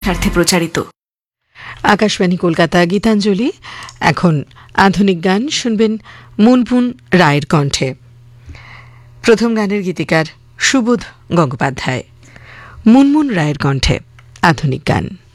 স্বার্থে প্রচারিত। আকাশবাণী কলকাতা গীতাঞ্জলি। এখন আধুনিক গান শুনবেন মুনমুন রায়ের কণ্ঠে। প্রথম গানের গীতিকার সুবোধ গঙ্গোপাধ্যায়। মুনমুন রায়ের কণ্ঠে আধুনিক গান।